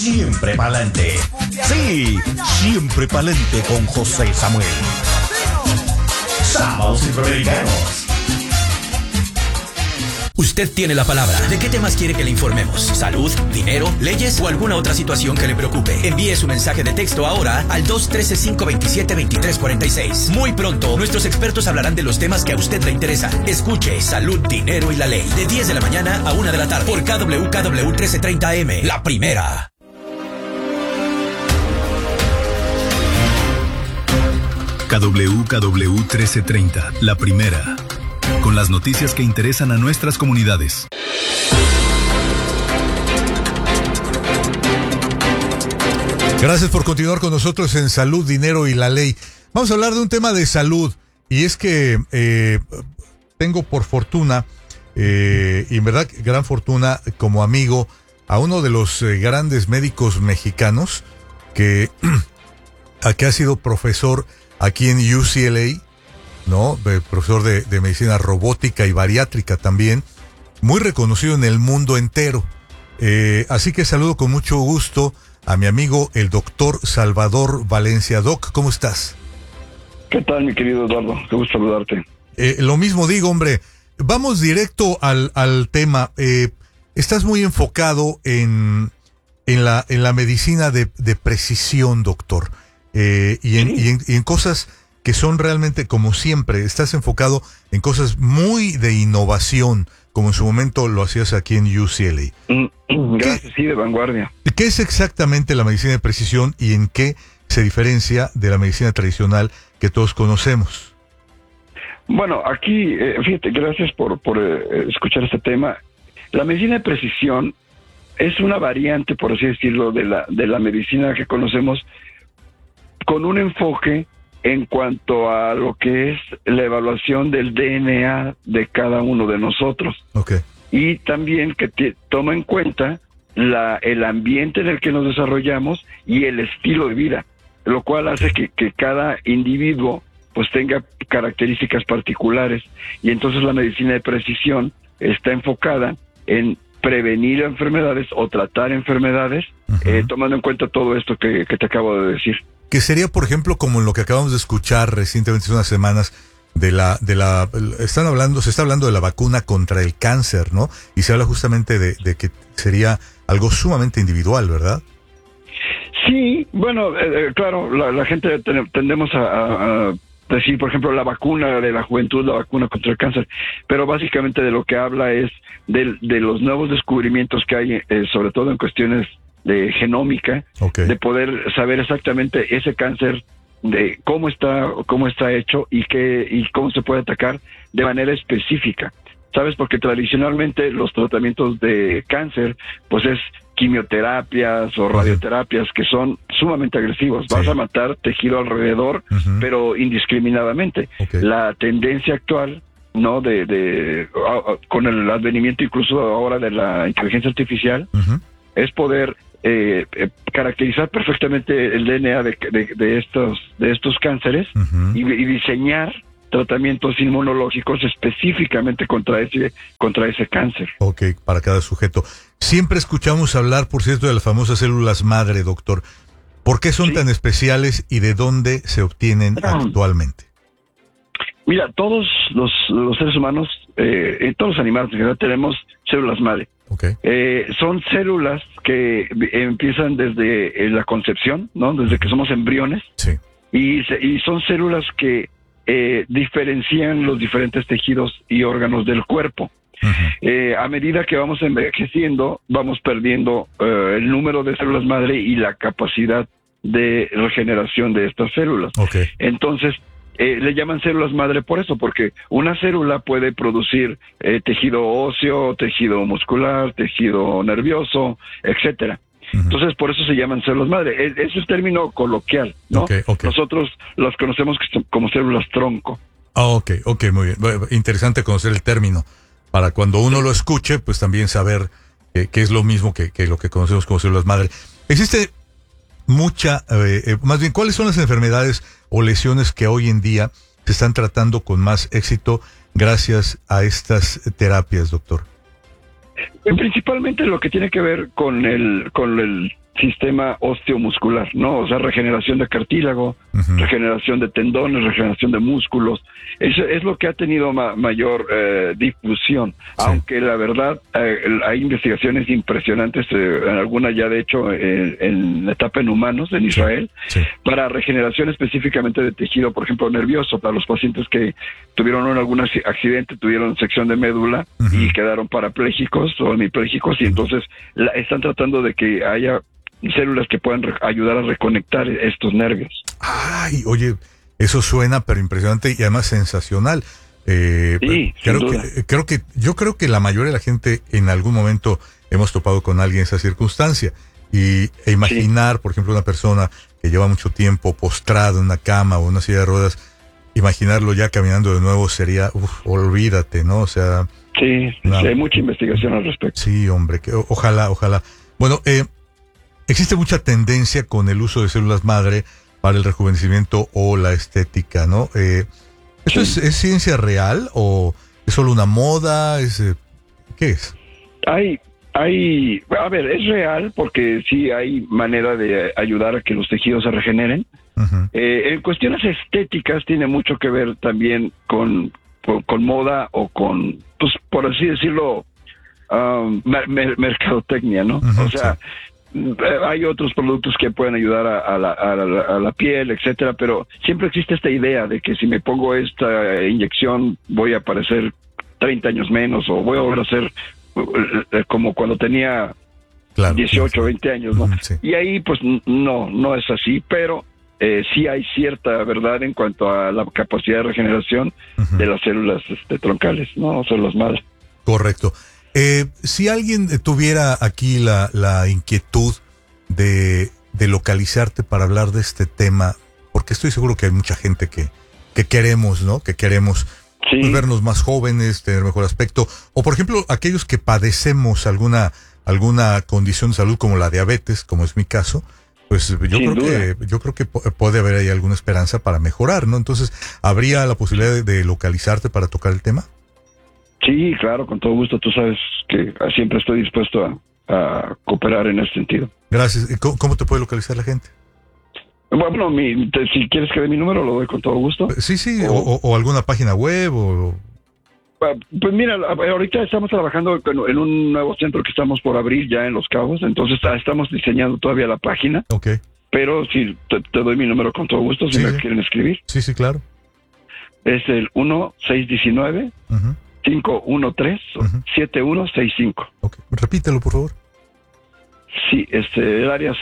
Siempre pa'lante. Sí, siempre pa'lante con José Samuel. Sábados Centroamericanos. Usted tiene la palabra. ¿De qué temas quiere que le informemos? ¿Salud, dinero, leyes o alguna otra situación que le preocupe? Envíe su mensaje de texto ahora al 213-527-2346. Muy pronto, nuestros expertos hablarán de los temas que a usted le interesan. Escuche Salud, Dinero y la Ley. De 10 de la mañana a 1 de la tarde. Por KW 1330 AM. La primera. KW 1330. La primera. Con las noticias que interesan a nuestras comunidades. Gracias por continuar con nosotros en Salud, Dinero y la Ley. Vamos a hablar de un tema de salud, y es que tengo por fortuna, y en verdad gran fortuna, como amigo a uno de los grandes médicos mexicanos que ha sido profesor aquí en UCLA, ¿no? Profesor de medicina robótica y bariátrica también, muy reconocido en el mundo entero. Así que saludo con mucho gusto a mi amigo el doctor Salvador Valencia. Doc, ¿cómo estás? ¿Qué tal, mi querido Eduardo? Qué gusto saludarte. Lo mismo digo, hombre. Vamos directo al tema. Estás muy enfocado en la medicina de precisión, doctor, y en cosas que son realmente, como siempre, estás enfocado en cosas muy de innovación, como en su momento lo hacías aquí en UCLA. Gracias, sí, de vanguardia. ¿Qué es exactamente la medicina de precisión y en qué se diferencia de la medicina tradicional que todos conocemos? Bueno, aquí, fíjate, gracias por escuchar este tema. La medicina de precisión es una variante, por así decirlo, de la medicina que conocemos, con un enfoque en cuanto a lo que es la evaluación del DNA de cada uno de nosotros. Okay. Y también que toma en cuenta el ambiente en el que nos desarrollamos y el estilo de vida, lo cual hace que cada individuo pues tenga características particulares. Y entonces la medicina de precisión está enfocada en prevenir enfermedades o tratar enfermedades, tomando en cuenta todo esto que te acabo de decir. Que sería, por ejemplo, como lo que acabamos de escuchar recientemente, hace unas semanas, se está hablando de la vacuna contra el cáncer, ¿no? Y se habla justamente de que sería algo sumamente individual, ¿verdad? Sí, bueno, claro, la gente tendemos a decir, por ejemplo, la vacuna de la juventud, la vacuna contra el cáncer, pero básicamente de lo que habla es de los nuevos descubrimientos que hay, sobre todo en cuestiones de genómica, okay, de poder saber exactamente ese cáncer, de cómo está hecho y cómo se puede atacar de manera específica. ¿Sabes? Porque tradicionalmente los tratamientos de cáncer, pues es quimioterapias o radioterapias que son sumamente agresivos. Sí. Vas a matar tejido alrededor, pero indiscriminadamente. Okay. La tendencia actual, ¿no? Con el advenimiento incluso ahora de la inteligencia artificial, es poder caracterizar perfectamente el DNA de estos cánceres y diseñar tratamientos inmunológicos específicamente contra ese cáncer. Ok, para cada sujeto. Siempre escuchamos hablar, por cierto, de las famosas células madre, doctor. ¿Por qué son tan especiales y de dónde se obtienen actualmente? Mira, todos los seres humanos, todos los animales en general, tenemos células madre. Okay. Son células que empiezan desde la concepción, ¿no? Desde que somos embriones. Sí. Y son células que diferencian los diferentes tejidos y órganos del cuerpo. A medida que vamos envejeciendo, vamos perdiendo el número de células madre y la capacidad de regeneración de estas células. Okay. Entonces, le llaman células madre por eso, porque una célula puede producir tejido óseo, tejido muscular, tejido nervioso, etcétera. Entonces, por eso se llaman células madre. Ese es el término coloquial, ¿no? Okay. Nosotros las conocemos como células tronco. Ok, muy bien. Bueno, interesante conocer el término, para cuando uno lo escuche, pues también saber que es lo mismo que lo que conocemos como células madre. Existe más bien, ¿cuáles son las enfermedades o lesiones que hoy en día se están tratando con más éxito gracias a estas terapias, doctor? Principalmente lo que tiene que ver con el sistema osteomuscular, ¿no? O sea, regeneración de cartílago, regeneración de tendones, regeneración de músculos. Eso es lo que ha tenido mayor difusión, aunque la verdad hay investigaciones impresionantes, algunas ya de hecho en la etapa en humanos en Israel, para regeneración específicamente de tejido, por ejemplo, nervioso, para los pacientes que tuvieron algún accidente, tuvieron sección de médula y quedaron parapléjicos o hemipléjicos, y entonces están tratando de que haya células que puedan ayudar a reconectar estos nervios. Ay, oye, eso suena pero impresionante y además sensacional. Sí, yo creo que la mayoría de la gente en algún momento hemos topado con alguien en esa circunstancia e imaginar, por ejemplo, una persona que lleva mucho tiempo postrado en una cama o en una silla de ruedas, imaginarlo ya caminando de nuevo sería, olvídate, ¿no? O sea... Sí, hay mucha investigación al respecto. Sí, hombre, ojalá. Bueno, existe mucha tendencia con el uso de células madre para el rejuvenecimiento o la estética, ¿no? ¿Esto es ciencia real o es solo una moda? ¿Qué es? A ver, es real porque sí hay manera de ayudar a que los tejidos se regeneren. En cuestiones estéticas tiene mucho que ver también con moda o con, pues, por así decirlo, mercadotecnia, ¿no? O sea, hay otros productos que pueden ayudar a la piel, etcétera, pero siempre existe esta idea de que si me pongo esta inyección voy a parecer 30 años menos o voy a volver a ser como cuando tenía 18 o 20 años, ¿no? Y ahí pues no es así, pero sí hay cierta verdad en cuanto a la capacidad de regeneración de las células troncales, ¿no? Células madre. Correcto. Si alguien tuviera aquí la inquietud de localizarte para hablar de este tema, porque estoy seguro que hay mucha gente que queremos, ¿no? Que queremos pues, vernos más jóvenes, tener mejor aspecto, o por ejemplo, aquellos que padecemos alguna condición de salud como la diabetes, como es mi caso, pues yo creo que puede haber ahí alguna esperanza para mejorar, ¿no? Entonces, ¿habría la posibilidad de localizarte para tocar el tema? Sí, claro, con todo gusto. Tú sabes que siempre estoy dispuesto a cooperar en ese sentido. Gracias. ¿Cómo te puede localizar la gente? Bueno, si quieres que dé mi número, lo doy con todo gusto. Sí, o alguna página web o... Pues mira, ahorita estamos trabajando en un nuevo centro que estamos por abrir ya en Los Cabos, entonces estamos diseñando todavía la página. Okay. Pero sí, te doy mi número con todo gusto si me quieren escribir. Sí, claro. Es el 1619 513-7165. Okay. Repítelo, por favor. Sí, el área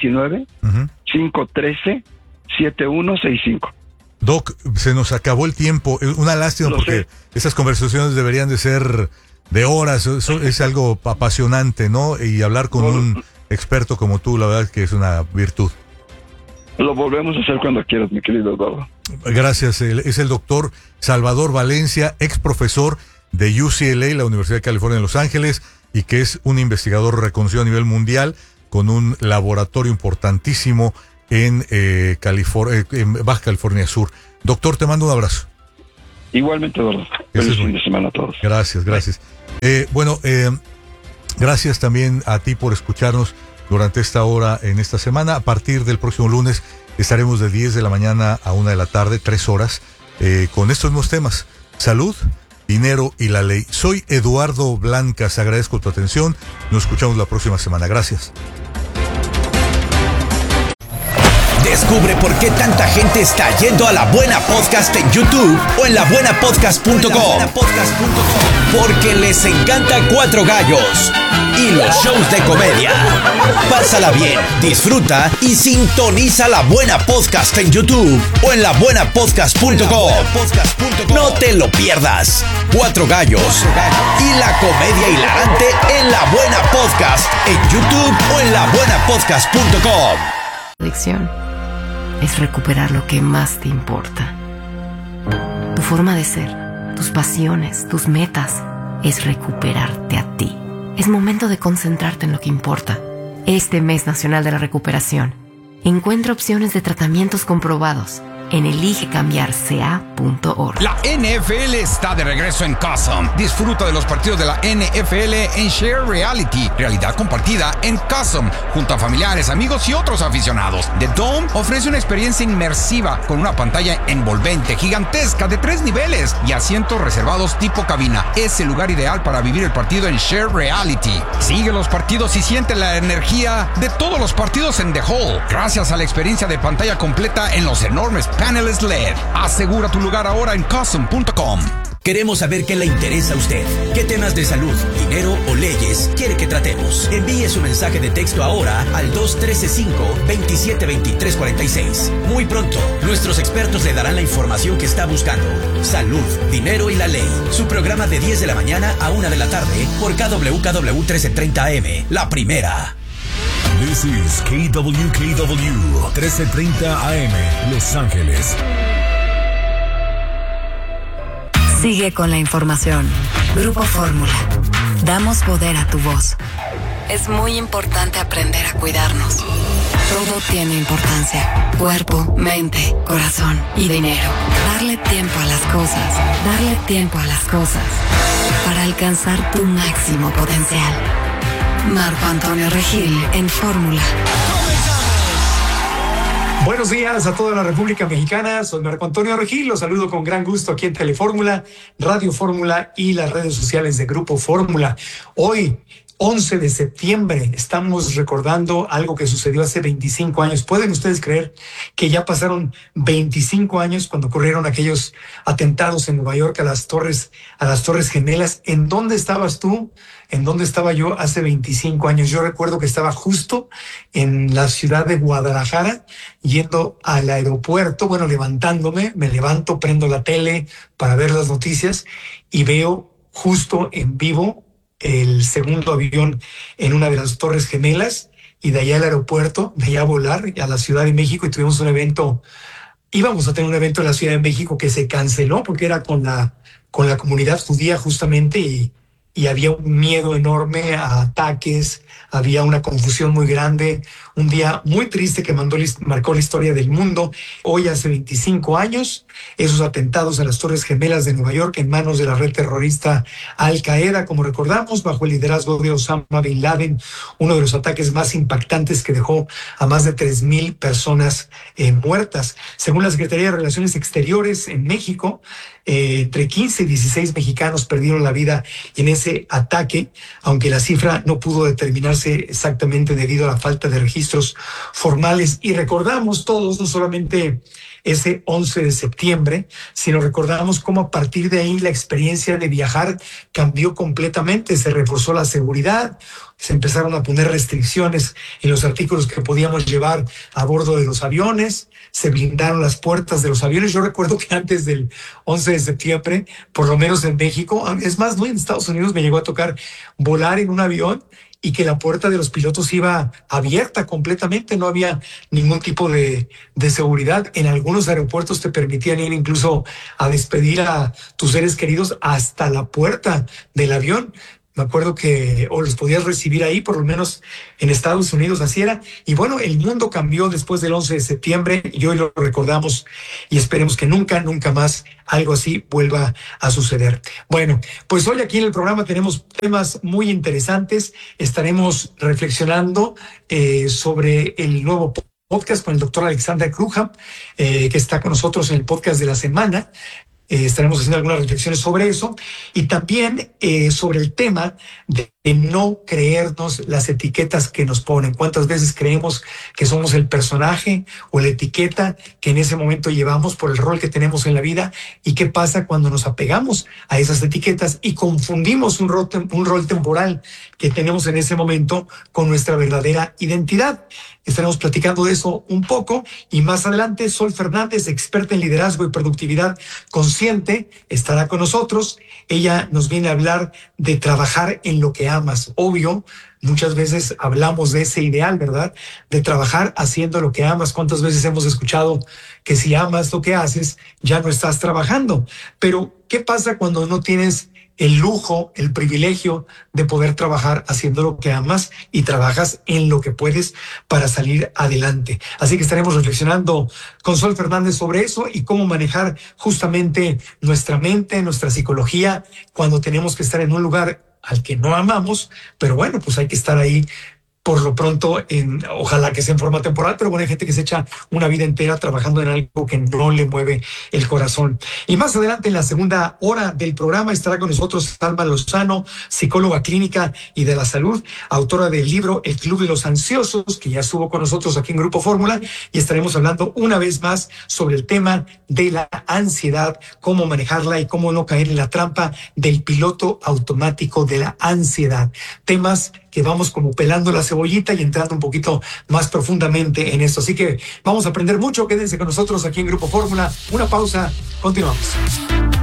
619-513-7165. Doc, se nos acabó el tiempo. Una lástima porque esas conversaciones deberían de ser de horas. Eso es algo apasionante, ¿no? Y hablar con un experto como tú, la verdad que es una virtud. Lo volvemos a hacer cuando quieras, mi querido Eduardo. Gracias. Es el doctor Salvador Valencia, ex profesor de UCLA, la Universidad de California en Los Ángeles, y que es un investigador reconocido a nivel mundial con un laboratorio importantísimo en Baja California Sur. Doctor, te mando un abrazo. Igualmente, Eduardo. Feliz fin de semana a todos. Gracias. Gracias también a ti por escucharnos durante esta hora en esta semana. A partir del próximo lunes estaremos de 10 de la mañana a 1 de la tarde, 3 horas, con estos mismos temas: salud, dinero y la ley. Soy Eduardo Blancas, agradezco tu atención. Nos escuchamos la próxima semana. Gracias. Descubre por qué tanta gente está yendo a La Buena Podcast en YouTube o en labuenapodcast.com. Porque les encanta Cuatro Gallos y los shows de comedia. Pásala bien, disfruta y sintoniza La Buena Podcast en YouTube o en labuenapodcast.com. No te lo pierdas. Cuatro Gallos y la comedia hilarante en La Buena Podcast en YouTube o en labuenapodcast.com. Adicción es recuperar lo que más te importa. Tu forma de ser, tus pasiones, tus metas, es recuperarte a ti. Es momento de concentrarte en lo que importa. Este mes nacional de la recuperación, encuentra opciones de tratamientos comprobados en eligecambiarca.org. La NFL está de regreso en Custom. Disfruta de los partidos de la NFL en Share Reality, realidad compartida en Custom, junto a familiares, amigos y otros aficionados. The Dome ofrece una experiencia inmersiva con una pantalla envolvente, gigantesca, de 3 niveles y asientos reservados tipo cabina. Es el lugar ideal para vivir el partido en Share Reality. Sigue los partidos y siente la energía de todos los partidos en The Hall, gracias a la experiencia de pantalla completa en los enormes paneles LED. Asegura tu lugar ahora en Custom.com. Queremos saber qué le interesa a usted. ¿Qué temas de salud, dinero o leyes quiere que tratemos? Envíe su mensaje de texto ahora al 213-5-272346. Muy pronto, nuestros expertos le darán la información que está buscando. Salud, dinero y la ley. Su programa de 10 de la mañana a 1 de la tarde por KWKW 1330 AM. La primera. This is KWKW 1330 AM, Los Ángeles. Sigue con la información. Grupo Fórmula. Damos poder a tu voz. Es muy importante aprender a cuidarnos. Todo tiene importancia. Cuerpo, mente, corazón y dinero. Darle tiempo a las cosas. Darle tiempo a las cosas. Para alcanzar tu máximo potencial. Marco Antonio Regil en Fórmula. Buenos días a toda la República Mexicana. Soy Marco Antonio Regil. Los saludo con gran gusto aquí en Telefórmula, Radio Fórmula y las redes sociales de Grupo Fórmula. Hoy, 11 de septiembre, estamos recordando algo que sucedió hace 25 años. ¿Pueden ustedes creer que ya pasaron 25 años cuando ocurrieron aquellos atentados en Nueva York a las Torres Gemelas? ¿En dónde estabas tú? ¿En dónde estaba yo hace 25 años? Yo recuerdo que estaba justo en la ciudad de Guadalajara, yendo al aeropuerto, levantándome, me levanto, prendo la tele para ver las noticias y veo justo en vivo el segundo avión en una de las Torres Gemelas, y de allá al aeropuerto, de allá a volar a la Ciudad de México, y tuvimos un evento. Íbamos a tener un evento en la Ciudad de México que se canceló porque era con la comunidad judía justamente, y había un miedo enorme a ataques, había una confusión muy grande, un día muy triste que marcó la historia del mundo. Hoy, hace 25 años, esos atentados a las Torres Gemelas de Nueva York en manos de la red terrorista Al Qaeda, como recordamos, bajo el liderazgo de Osama Bin Laden, uno de los ataques más impactantes que dejó a más de 3,000 personas muertas. Según la Secretaría de Relaciones Exteriores en México, entre 15 y 16 mexicanos perdieron la vida en ese ataque, aunque la cifra no pudo determinarse exactamente debido a la falta de registros formales. Y recordamos todos, no solamente ese 11 de septiembre, sino recordamos cómo a partir de ahí la experiencia de viajar cambió completamente. Se reforzó la seguridad, se empezaron a poner restricciones en los artículos que podíamos llevar a bordo de los aviones, se blindaron las puertas de los aviones. Yo recuerdo que antes del 11 de septiembre, por lo menos en México, es más, no, en Estados Unidos me llegó a tocar volar en un avión y que la puerta de los pilotos iba abierta completamente, no había ningún tipo de seguridad. En algunos aeropuertos te permitían ir incluso a despedir a tus seres queridos hasta la puerta del avión. Me acuerdo que los podías recibir ahí, por lo menos en Estados Unidos así era. Y bueno, el mundo cambió después del 11 de septiembre y hoy lo recordamos, y esperemos que nunca más algo así vuelva a suceder. Bueno, pues hoy aquí en el programa tenemos temas muy interesantes. Estaremos reflexionando sobre el nuevo podcast con el doctor Alexander Cruja, que está con nosotros en el podcast de la semana. Estaremos haciendo algunas reflexiones sobre eso, y también sobre el tema de no creernos las etiquetas que nos ponen. ¿Cuántas veces creemos que somos el personaje o la etiqueta que en ese momento llevamos por el rol que tenemos en la vida? ¿Y qué pasa cuando nos apegamos a esas etiquetas y confundimos un rol temporal que tenemos en ese momento con nuestra verdadera identidad? Estaremos platicando de eso un poco, y más adelante Sol Fernández, experta en liderazgo y productividad consciente, estará con nosotros. Ella nos viene a hablar de trabajar en lo que amas. Obvio, muchas veces hablamos de ese ideal, ¿verdad? De trabajar haciendo lo que amas. ¿Cuántas veces hemos escuchado que si amas lo que haces, ya no estás trabajando? Pero, ¿qué pasa cuando no tienes el lujo, el privilegio de poder trabajar haciendo lo que amas y trabajas en lo que puedes para salir adelante. Así que estaremos reflexionando con Sol Fernández sobre eso y cómo manejar justamente nuestra mente, nuestra psicología, cuando tenemos que estar en un lugar al que no amamos, pero bueno, pues hay que estar ahí por lo pronto, ojalá que sea en forma temporal, pero bueno, hay gente que se echa una vida entera trabajando en algo que no le mueve el corazón. Y más adelante, en la segunda hora del programa, estará con nosotros Alma Lozano, psicóloga clínica y de la salud, autora del libro El Club de los Ansiosos, que ya estuvo con nosotros aquí en Grupo Fórmula, y estaremos hablando una vez más sobre el tema de la ansiedad, cómo manejarla y cómo no caer en la trampa del piloto automático de la ansiedad. Temas que vamos como pelando la cebollita y entrando un poquito más profundamente en esto. Así que vamos a aprender mucho. Quédense con nosotros aquí en Grupo Fórmula. Una pausa. Continuamos.